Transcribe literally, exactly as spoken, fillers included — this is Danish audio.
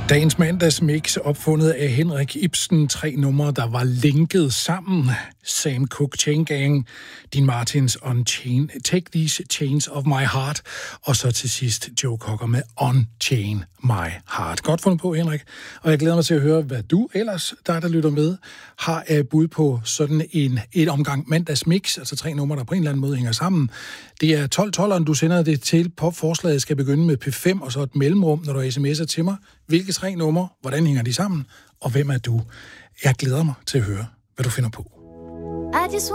Dagens mandagsmix opfundet af Henrik Ibsen. Tre numre, der var linket sammen. Sam Cooke, Chain Gang, Dean Martins, Unchain, Take These Chains of My Heart. Og så til sidst Joe Cocker med Unchain My Heart. Godt fundet på, Henrik. Og jeg glæder mig til at høre, hvad du ellers, der der lytter med, har af bud på sådan en et omgang mandagsmix. Altså tre numre, der på en eller anden måde hænger sammen. Det er tolv tolveren, du sender det til. Popforslaget skal begynde med P fem og så et mellemrum, når du sms'er til mig. Hvilke tre numre? Hvordan hænger de sammen? Og hvem er du? Jeg glæder mig til at høre, hvad du finder på. I just